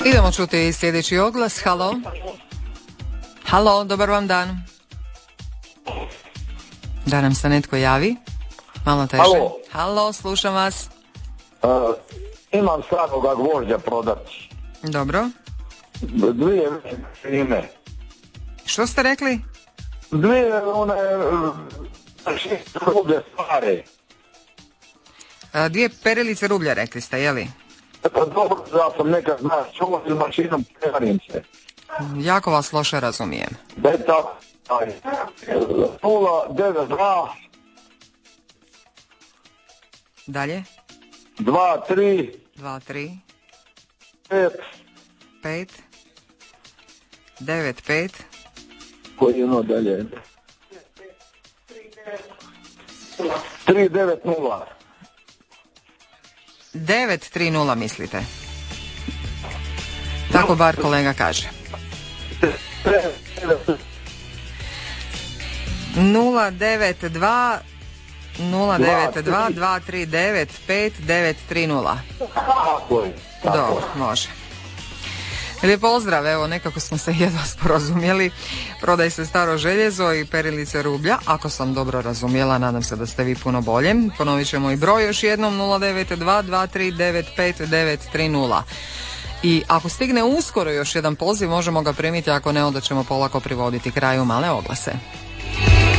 Idemo čuti sljedeći oglas. Halo. Halo, dobar vam dan. Da nam se netko javi. Malo teže. Halo. Halo, slušam vas. Imam staroga gvožđa prodati. Dobro. 2 ime. Što ste rekli? 2 one 6 rublje stare. 2 perilice rublja rekli ste, jeli? Pa dobro, da sam nekad čuo s mašinom prevarim se. Jako vas loše razumijem. Beta 092 Dalje? 23 2, 3, 5 5 9, 5 koji je ono dalje 390 930 mislite? Tako bar kolega kaže. 092 239 5930. Dobro, može. Lijep pozdrav, evo nekako smo se jedva sporazumjeli. Prodaj se staro željezo i perilice rublja. Ako sam dobro razumjela, nadam se da ste vi puno bolje. Ponovit ćemo i broj još jednom 092 239 5930. I ako stigne uskoro još jedan poziv, možemo ga primiti, ako ne, onda ćemo polako privoditi kraju male oglase.